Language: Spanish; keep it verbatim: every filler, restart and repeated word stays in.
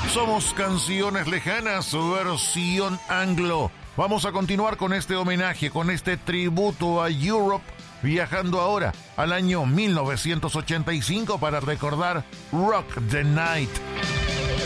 Somos Canciones Lejanas, versión anglo. Vamos a continuar con este homenaje, con este tributo a Europe, viajando ahora al año mil novecientos ochenta y cinco para recordar Rock the Night.